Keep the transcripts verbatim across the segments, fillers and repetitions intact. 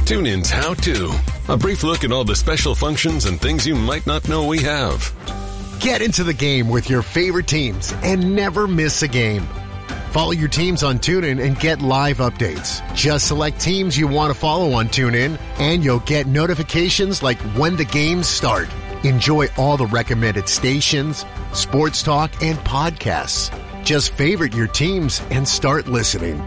TuneIn's How To. A brief look at all the special functions and things you might not know we have. Get into the game with your favorite teams and never miss a game. Follow your teams on TuneIn and get live updates. Just select teams you want to follow on TuneIn, and you'll get notifications like when the games start. Enjoy all the recommended stations, sports talk, and podcasts. Just favorite your teams and start listening.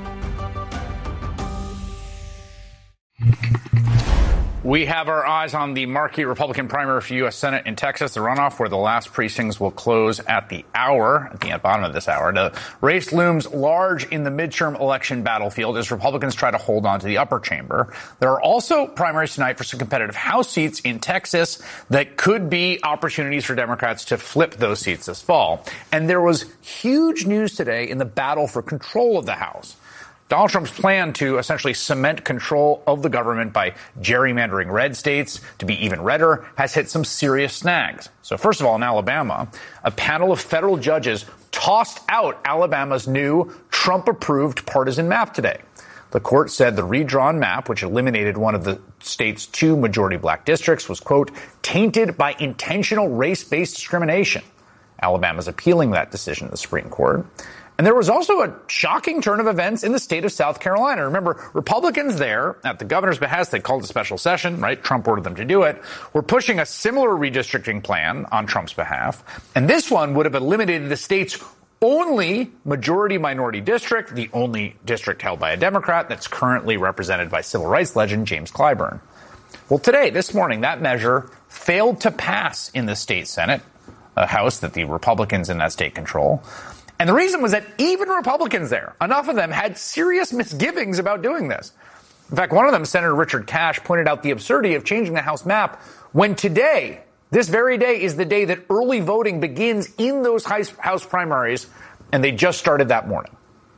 We have our eyes on the marquee Republican primary for U S Senate in Texas, the runoff where the last precincts will close at the hour, at the bottom of this hour. The race looms large in the midterm election battlefield as Republicans try to hold on to the upper chamber. There are also primaries tonight for some competitive House seats in Texas that could be opportunities for Democrats to flip those seats this fall. And there was huge news today in the battle for control of the House. Donald Trump's plan to essentially cement control of the government by gerrymandering red states to be even redder has hit some serious snags. So first of all, in Alabama, a panel of federal judges tossed out Alabama's new Trump-approved partisan map today. The court said the redrawn map, which eliminated one of the state's two majority black districts, was, quote, tainted by intentional race-based discrimination. Alabama's appealing that decision to the Supreme Court. And there was also a shocking turn of events in the state of South Carolina. Remember, Republicans there, at the governor's behest, they called a special session, right? Trump ordered them to do it, were pushing a similar redistricting plan on Trump's behalf. And this one would have eliminated the state's only majority-minority district, the only district held by a Democrat that's currently represented by civil rights legend James Clyburn. Well, today, this morning, that measure failed to pass in the state Senate, a House that the Republicans in that state control. And the reason was that even Republicans there, enough of them, had serious misgivings about doing this. In fact, one of them, Senator Richard Cash, pointed out the absurdity of changing the House map when today, this very day, is the day that early voting begins in those House primaries, and they just started that morning.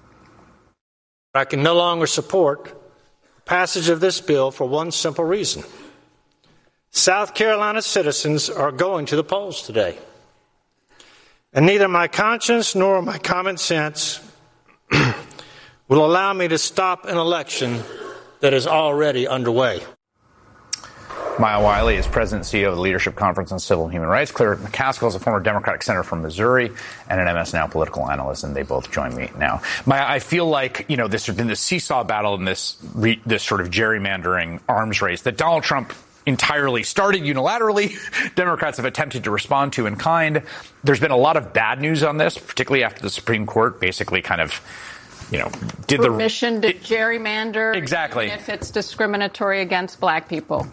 I can no longer support passage of this bill for one simple reason. South Carolina citizens are going to the polls today. And neither my conscience nor my common sense will allow me to stop an election that is already underway. Maya Wiley is president and C E O of the Leadership Conference on Civil and Human Rights. Claire McCaskill is a former Democratic senator from Missouri and an M S N L political analyst, and they both join me now. Maya, I feel like, you know, this has been this seesaw battle in this re- this sort of gerrymandering arms race that Donald Trump entirely started unilaterally. Democrats have attempted to respond to in kind. There's been a lot of bad news on this, particularly after the Supreme Court basically kind of, you know, did permission the to gerrymander, exactly even if it's discriminatory against black people.